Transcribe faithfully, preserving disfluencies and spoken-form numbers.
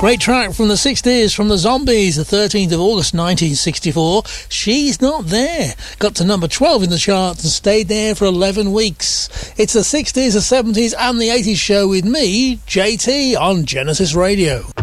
Great track from the sixties, from the Zombies, the thirteenth of August nineteen sixty-four. She's Not There. Got to number twelve in the charts and stayed there for eleven weeks. It's the sixties, the seventies and the eighties show with me, J T, on Genesis Radio.